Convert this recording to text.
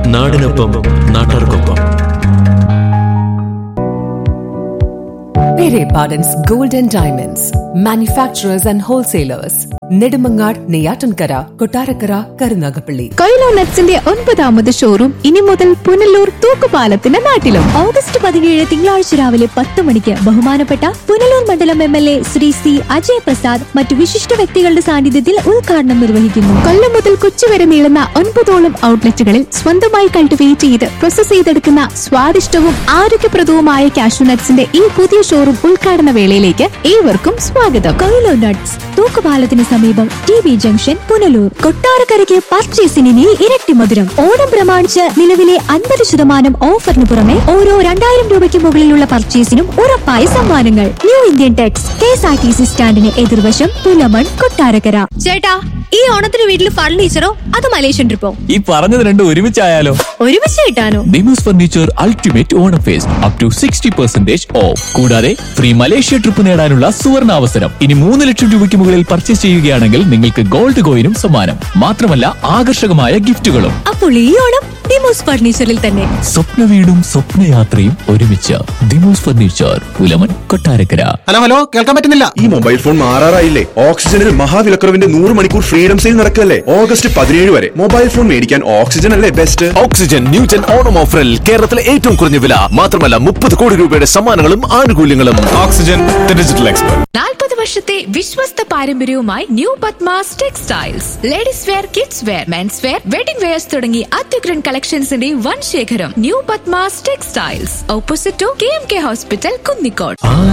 നാടിനൊപ്പം നാട്ടാർക്കൊപ്പം. Pere Pardon's Gold and Diamonds, manufacturers and wholesalers. Nedumangad, Neyyattinkara, Kottarakkara, Karunagappally. Coelho നട്ട്സിന്റെ 9ാമത് showroom ഇനി മുതൽ പുനലൂർ തൂക്കുപാലത്തിന്റെ നാട്ടിലും. ഓഗസ്റ്റ് 17 തിങ്കളാഴ്ച രാവിലെ 10 മണിക്ക് ബഹുമാനപ്പെട്ട പുനലൂർ മണ്ഡലം MLA ശ്രീ C. അജയ് പ്രസാദ് മറ്റു വിശിഷ്ട വ്യക്തികളുടെ സാന്നിധ്യത്തിൽ ഉദ്ഘാടനം നിർവഹിക്കുന്നു. കൊല്ലം മുതൽ കൊച്ചി വരെ നീളുന്ന 9ഓളം ഔട്ട്ലെറ്റുകളിൽ സ്വന്തമായി കൾട്ടിവേറ്റ് ചെയ്ത് പ്രോസസ് ചെയ്തെടുക്കുന്ന സ്വാദിഷ്ടവും ആരോഗ്യപ്രദവുമായ കാഷ്യൂ നട്ട്സിന്റെ ഈ പുതിയ ഷോറൂം ഉദ്ഘാടന വേളയിലേക്ക് ഏവർക്കും സ്വാഗതം. കൊയിലോ നട്ട്സ്, തൂക്കുപാലത്തിന് സമീപം TB ജംഗ്ഷൻ, പുനലൂർ. കൊട്ടാരക്കരയ്ക്ക് പർച്ചേസിന് ഇനി ഇരട്ടി മധുരം. ഓണം പ്രമാണിച്ച് നിലവിലെ 50% ഓഫറിന് പുറമെ ഓരോ 2000 രൂപയ്ക്ക് മുകളിലുള്ള പർച്ചേസിനും ഉറപ്പായ സമ്മാനങ്ങൾ. ന്യൂ ഇന്ത്യൻ ടെക്സ്, KSRTC സ്റ്റാൻഡിന് എതിർവശം, പുലമൺ, കൊട്ടാരക്കര. ചേട്ടാ, ഈ ഓണത്തിന് വീട്ടിൽ ഫർണിച്ചറോ അത് മലേഷ്യൻ ട്രിപ്പോ? ഈ പറഞ്ഞത് രണ്ടും ഒരുമിച്ചായാലോ? ഒരുമിച്ച് കിട്ടാനോ? നിമൂസ് furniture ultimate Onam first up to 60% of. കൂടാതെ ഫ്രീ മലേഷ്യ ട്രിപ്പ് നേടാനുള്ള സുവർണ അവസരം. ഇനി 3 ലക്ഷം രൂപയ്ക്ക് മുകളിൽ പർച്ചേസ് ചെയ്യുകയാണെങ്കിൽ നിങ്ങൾക്ക് ഗോൾഡ് കോയിനും സമ്മാനം. മാത്രമല്ല ആകർഷകമായ ഗിഫ്റ്റുകളും. അപ്പോൾ ഈ ഓണം ഡിമോസ് ഫർണിച്ചറിൽ തന്നെ. സ്വപ്ന വീടും സ്വപ്നയാത്രയും ഒരുമിച്ച്. ദിമോസ് ഫർണിച്ചർ, പുലമൺ, കൊട്ടാരക്കര. ഹലോ, കേൾക്കാൻ പറ്റുന്നില്ല. ഈ മൊബൈൽ ഫോൺ മാറാറായില്ലേ? ഓക്സിജനിൽ മഹാവിലക്കുറവിന്റെ 100 മണിക്കൂർ ഫ്രീഡം സെയിൽ നടക്കല്ലേ ഓഗസ്റ്റ് 17 വരെ. മൊബൈൽ ഫോൺ മേടിക്കാൻ ഓക്സിജൻ അല്ലേ ബെസ്റ്റ്. ഓക്സിജൻ ന്യൂജൻ ഓണം ഓഫറിൽ കേരളത്തിലെ ഏറ്റവും കുറഞ്ഞ വില. മാത്രമല്ല 30 കോടി രൂപയുടെ സമ്മാനങ്ങളും ആനുകൂല്യങ്ങളും. Oxygen, the digital expert. 40 വർഷത്തെ വിശ്വസ്ത പാരമ്പര്യവുമായി new Padmas textiles. Ladies wear, kids wear, men's wear, wedding wears തുടങ്ങി അത്യുഗ്രൻ കളക്ഷൻസിന്റെ വൻ ശേഖരം. New Padmas textiles, opposite to KMK hospital, Kunnicode.